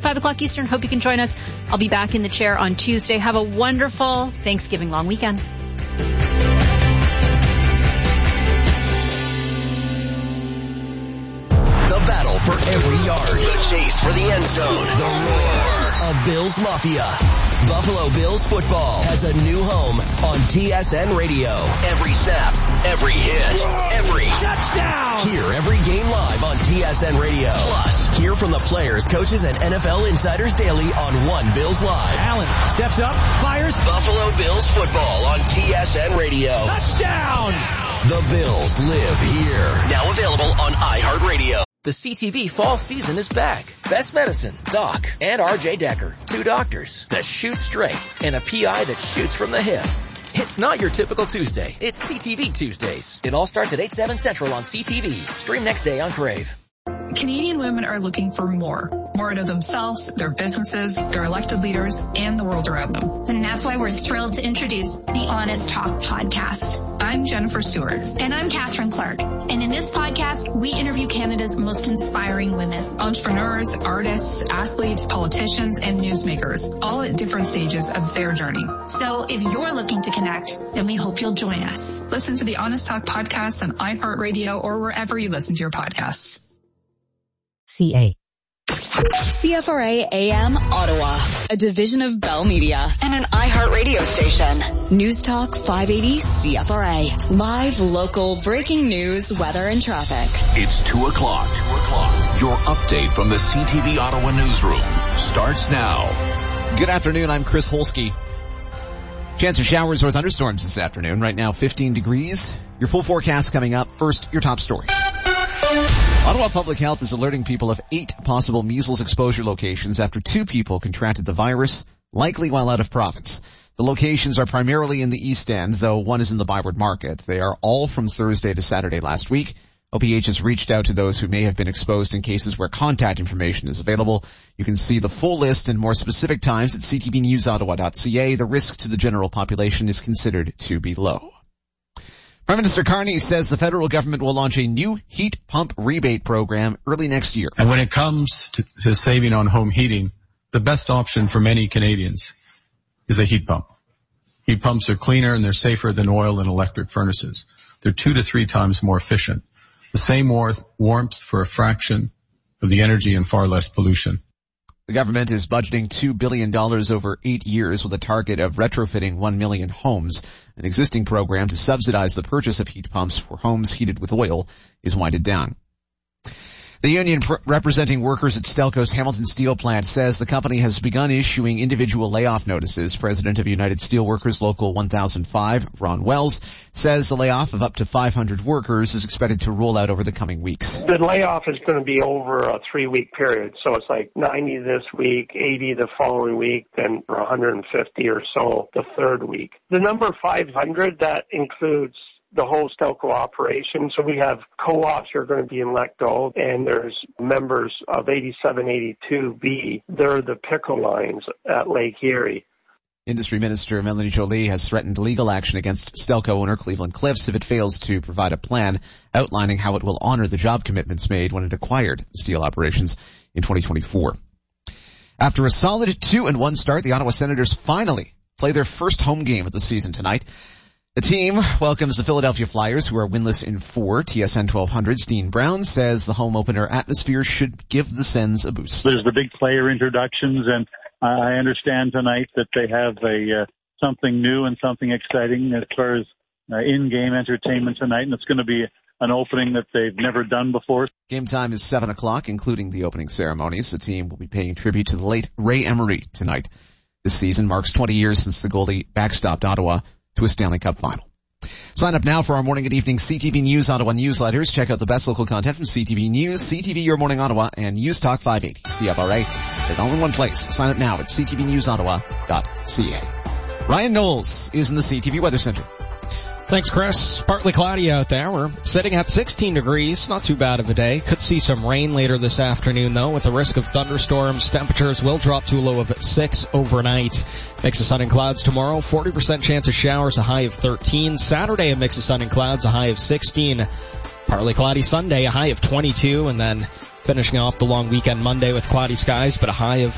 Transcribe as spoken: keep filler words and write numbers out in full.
five o'clock Eastern. Hope you can join us. I'll be back in the chair on Tuesday. Have a wonderful Thanksgiving long weekend. The battle for every yard. The chase for the end zone. The roar of Bills Mafia. Buffalo Bills football has a new home on T S N Radio. Every snap, every hit, every touchdown. Hear every game live on T S N Radio. Plus, hear from the players, coaches, and N F L insiders daily on One Bills Live. Allen steps up, fires. Buffalo Bills football on T S N Radio. Touchdown. The Bills live here. Now available on iHeartRadio. The C T V fall season is back. Best Medicine, Doc, and R J Decker. Two doctors that shoot straight and a P I that shoots from the hip. It's not your typical Tuesday. It's C T V Tuesdays. It all starts at eight, seven Central on C T V. Stream next day on Crave. Canadian women are looking for more. More out of themselves, their businesses, their elected leaders, and the world around them. And that's why we're thrilled to introduce the Honest Talk podcast. I'm Jennifer Stewart. And I'm Catherine Clark. And in this podcast, we interview Canada's most inspiring women. Entrepreneurs, artists, athletes, politicians, and newsmakers, all at different stages of their journey. So if you're looking to connect, then we hope you'll join us. Listen to the Honest Talk podcast on iHeartRadio or wherever you listen to your podcasts. C A. C F R A A M Ottawa, a division of Bell Media and an iHeartRadio station. News Talk five eighty C F R A. Live, local, breaking news, weather, and traffic. It's two o'clock. Two o'clock. Your update from the C T V Ottawa newsroom starts now. Good afternoon. I'm Chris Holsky. Chance of showers or thunderstorms this afternoon. Right now, fifteen degrees. Your full forecast coming up. First, your top stories. Ottawa Public Health is alerting people of eight possible measles exposure locations after two people contracted the virus, likely while out of province. The locations are primarily in the East End, though one is in the Byward Market. They are all from Thursday to Saturday last week. O P H has reached out to those who may have been exposed in cases where contact information is available. You can see the full list and more specific times at c t v news ottawa dot c a. The risk to the general population is considered to be low. Prime Minister Carney says the federal government will launch a new heat pump rebate program early next year. And when it comes to, to saving on home heating, the best option for many Canadians is a heat pump. Heat pumps are cleaner and they're safer than oil and electric furnaces. They're two to three times more efficient. The same warmth for a fraction of the energy and far less pollution. The government is budgeting two billion dollars over eight years with a target of retrofitting one million homes. An existing program to subsidize the purchase of heat pumps for homes heated with oil is winded down. The union pr- representing workers at Stelco's Hamilton Steel plant says the company has begun issuing individual layoff notices. President of United Steelworkers Local one thousand five, Ron Wells, says the layoff of up to five hundred workers is expected to roll out over the coming weeks. The layoff is going to be over a three-week period, so it's like ninety this week, eighty the following week, then one hundred fifty or so the third week. The number five hundred, that includes the whole Stelco operation. So we have co-ops who are going to be let go, and there's members of eighty-seven eighty-two B. They're the pickle lines at Lake Erie. Industry Minister Melanie Joly has threatened legal action against Stelco owner Cleveland Cliffs if it fails to provide a plan outlining how it will honor the job commitments made when it acquired steel operations in twenty twenty-four. After a solid two and one start, the Ottawa Senators finally play their first home game of the season tonight. The team welcomes the Philadelphia Flyers, who are winless in four. T S N twelve hundred, Steen Brown says the home opener atmosphere should give the Sens a boost. There's the big player introductions, and I understand tonight that they have a uh, something new and something exciting as far as uh, in-game entertainment tonight, and it's going to be an opening that they've never done before. Game time is seven o'clock, including the opening ceremonies. The team will be paying tribute to the late Ray Emery tonight. This season marks twenty years since the goalie backstopped Ottawa to a Stanley Cup final. Sign up now for our morning and evening C T V News Ottawa newsletters. Check out the best local content from C T V News, C T V Your Morning Ottawa, and News Talk five eighty C F R A. They're all in one place. Sign up now at c t v news ottawa dot c a. Ryan Knowles is in the C T V Weather Center. Thanks, Chris. Partly cloudy out there. We're sitting at sixteen degrees. Not too bad of a day. Could see some rain later this afternoon, though, with the risk of thunderstorms. Temperatures will drop to a low of six overnight. Mix of sun and clouds tomorrow. forty percent chance of showers, a high of thirteen. Saturday, a mix of sun and clouds, a high of sixteen. Partly cloudy Sunday, a high of twenty-two. And then finishing off the long weekend Monday with cloudy skies, but a high of